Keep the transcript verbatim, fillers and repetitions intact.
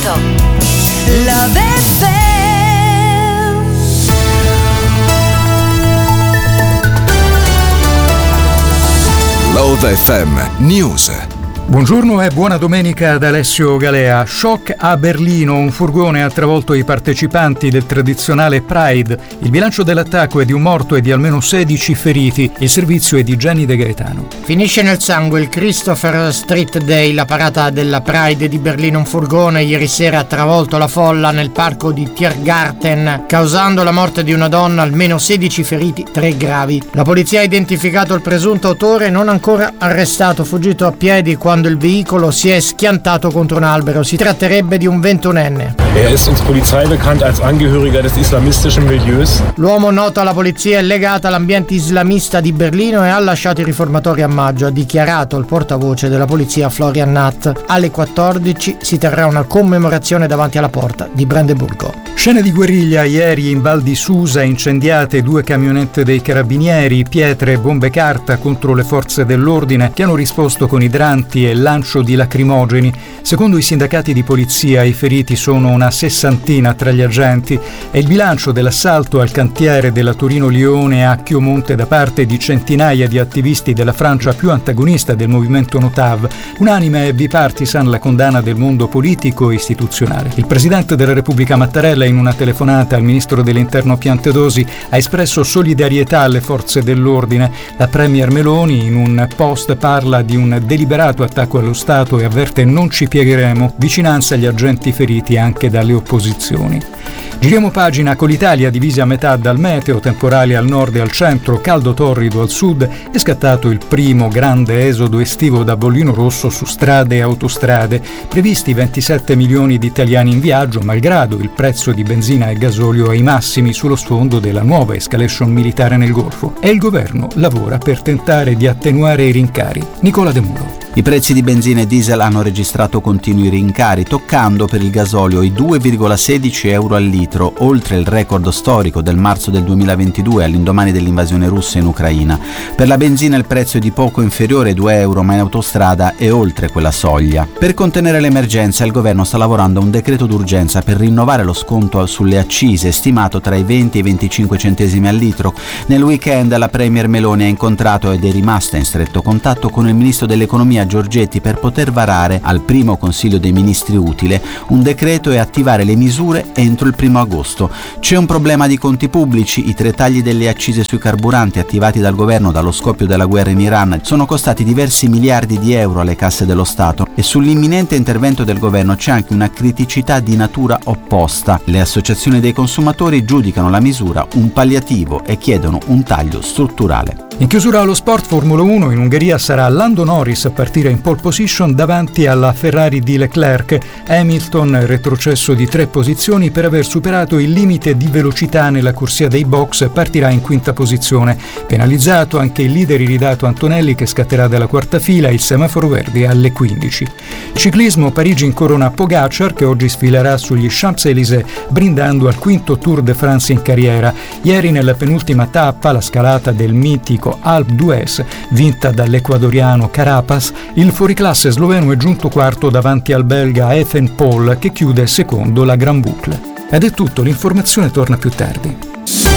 ascolto Love F M. Love F M News. Buongiorno e buona domenica ad Alessio Galea. Shock a Berlino, un furgone ha travolto i partecipanti del tradizionale Pride. Il bilancio dell'attacco è di un morto e di almeno sedici feriti. Il servizio è di Gianni De Gaetano. Finisce nel sangue il Christopher Street Day, la parata della Pride di Berlino. Un furgone ieri sera ha travolto la folla nel parco di Tiergarten, causando la morte di una donna, almeno sedici feriti, tre gravi. La polizia ha identificato il presunto autore, non ancora arrestato, fuggito a piedi quando il veicolo si è schiantato contro un albero. Si tratterebbe di un ventunenne. Er ist uns Polizei bekannt als Angehöriger des islamistischen Milieus. L'uomo, noto alla polizia, è legato all'ambiente islamista di Berlino e ha lasciato i riformatori a maggio, ha dichiarato il portavoce della polizia Florian Natt. Alle quattordici si terrà una commemorazione davanti alla porta di Brandeburgo. Scene di guerriglia ieri in Val di Susa, incendiate due camionette dei carabinieri, pietre e bombe carta contro le forze dell'ordine che hanno risposto con idranti e lancio di lacrimogeni. Secondo i sindacati di polizia i feriti sono una sessantina tra gli agenti e il bilancio dell'assalto al cantiere della Torino-Lione a Chiomonte da parte di centinaia di attivisti della Francia più antagonista del movimento Notav. Unanime e bipartisan la condanna del mondo politico e istituzionale. Il presidente della Repubblica Mattarella, in una telefonata al ministro dell'Interno Piantedosi, ha espresso solidarietà alle forze dell'ordine. La premier Meloni in un post parla di un deliberato attacco allo Stato e avverte: non ci piegheremo, vicinanza agli agenti feriti anche dalle opposizioni. Giriamo pagina con l'Italia divisa a metà dal meteo, temporali al nord e al centro, caldo torrido al sud. È scattato il primo grande esodo estivo da bollino rosso su strade e autostrade. Previsti ventisette milioni di italiani in viaggio, malgrado il prezzo di benzina e gasolio ai massimi sullo sfondo della nuova escalation militare nel Golfo. E il governo lavora per tentare di attenuare i rincari. Nicola De Muro. I prezzi di benzina e diesel hanno registrato continui rincari, toccando per il gasolio i due virgola sedici euro al litro, oltre il record storico del marzo del duemilaventidue all'indomani dell'invasione russa in Ucraina. Per la benzina il prezzo è di poco inferiore ai due euro, ma in autostrada è oltre quella soglia. Per contenere l'emergenza il governo sta lavorando a un decreto d'urgenza per rinnovare lo sconto sulle accise, stimato tra i venti e i venticinque centesimi al litro. Nel weekend la premier Meloni ha incontrato ed è rimasta in stretto contatto con il ministro dell'economia Giorgetti per poter varare al primo Consiglio dei Ministri utile un decreto e attivare le misure entro il primo agosto. C'è un problema di conti pubblici. I tre tagli delle accise sui carburanti attivati dal governo dallo scoppio della guerra in Iran sono costati diversi miliardi di euro alle casse dello Stato e sull'imminente intervento del governo c'è anche una criticità di natura opposta. Le associazioni dei consumatori giudicano la misura un palliativo e chiedono un taglio strutturale. In chiusura allo sport, Formula uno, in Ungheria sarà Lando Norris a partire in pole position davanti alla Ferrari di Leclerc. Hamilton retrocesso di tre posizioni per aver superato il limite di velocità nella corsia dei box, partirà in quinta posizione. Penalizzato anche il leader iridato Antonelli, che scatterà dalla quarta fila, il semaforo verde alle quindici. Ciclismo, Parigi incorona Pogacar, che oggi sfilerà sugli Champs-Élysées brindando al quinto Tour de France in carriera. Ieri nella penultima tappa, la scalata del mitico Alpe d'Huez, vinta dall'ecuadoriano Carapaz, il fuoriclasse sloveno è giunto quarto davanti al belga Ethan Paul, che chiude secondo la Gran Boucle. Ed è tutto, l'informazione torna più tardi.